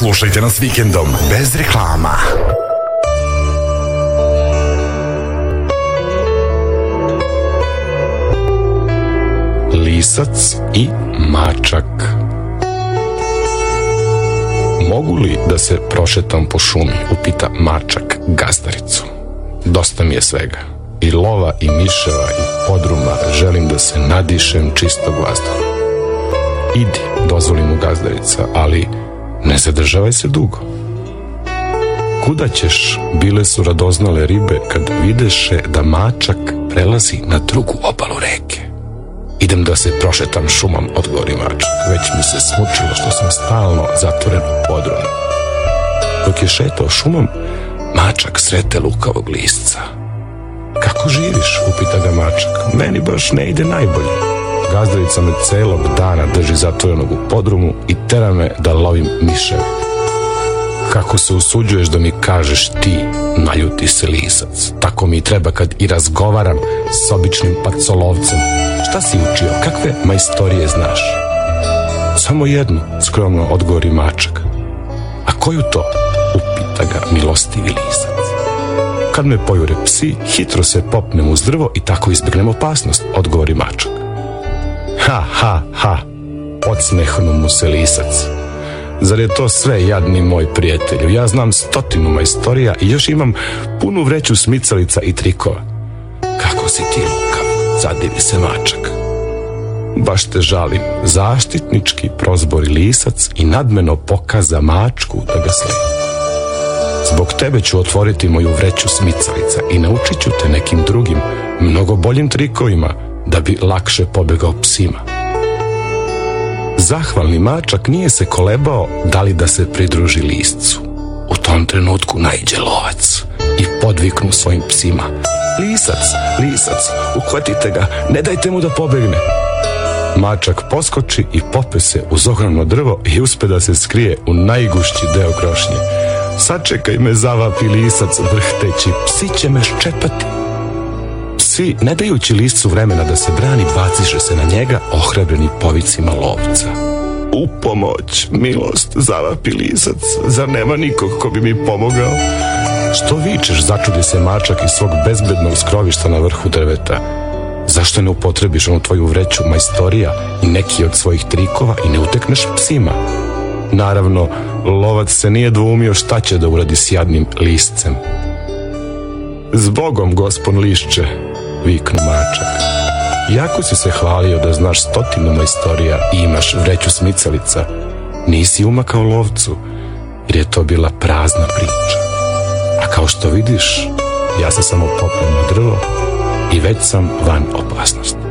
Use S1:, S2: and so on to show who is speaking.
S1: Slušajte nas vikendom, bez reklama.
S2: Lisac i mačak. Mogu li da se prošetam po šumi, upita mačak gazdaricu. Dosta mi je svega. I lova, i miševa, i podruma. Želim da se nadišem čistog vazduha. Idi, dozvoli mu gazdarica, ali ne zadržavaj se dugo. Kuda ćeš, bile su radoznale ribe kad videše da mačak prelazi na drugu obalu reke. Idem da se prošetam šumom, odgovori mačak. Već mi se smučilo što sam stalno zatvoren u podrumu. Dok je šetao šumom, mačak srete lukavog lisca. Kako živiš, upita ga mačak. Meni baš ne ide najbolje. Gazdarica me celog dana drži zatvorenog u podrumu i tera me da lovim miševe. Kako se usuđuješ da mi kažeš ti, naljuti se lisac. Tako mi treba kad i razgovaram s običnim pacolovcem. Šta si učio? Kakve majstorije znaš? Samo jednu, skromno odgovori mačak. A koju to? Upita ga milostivi lisac. Kad me pojure psi, hitro se popnem uz drvo i tako izbjegnem opasnost, odgovori mačak. Ha, ha, ha, podsmehnu mu se lisac. Zar je to sve, jadni moj prijatelju? Ja znam 100 majstorija i još imam punu vreću smicalica i trikova. Kako si ti lukav, zadivi se mačak. Baš te žalim, zaštitnički prozbori lisac i nadmeno pokaza mačku da ga sledi. Zbog tebe ću otvoriti moju vreću smicalica i naučit ću te nekim drugim, mnogo boljim trikovima da bi lakše pobegao psima. Zahvalni mačak nije se kolebao da li da se pridruži liscu. U tom trenutku naiđe lovac i podviknu svojim psima. Lisac, lisac, uhvatite ga, ne dajte mu da pobegne. Mačak poskoči i pope se uz ogromno drvo i uspe da se skrije u najgušći deo krošnje. Sačekaj me, zavapi lisac vrhteći, psi će me ščepati. Psi, ne dajući liscu vremena da se brani, baciše se na njega, ohrabreni povicima lovca. U pomoć, milost, zavapi lisac, zar nema nikog ko bi mi pomogao? Što vičeš, začudi se mačak iz svog bezbednog skrovišta na vrhu drveta. Zašto ne upotrebiš onu tvoju vreću majstorija i neki od svojih trikova i ne utekneš psima? Naravno, lovac se nije dvoumio šta će da uradi s jadnim liscem. Zbogom, gospon lišće, viknu mačak. Jako si se hvalio da znaš 100 majstorija i imaš vreću smicalica, nisi umakao lovcu, jer je to bila prazna priča. A kao što vidiš, ja se samo popnem na drvo i već sam van opasnosti.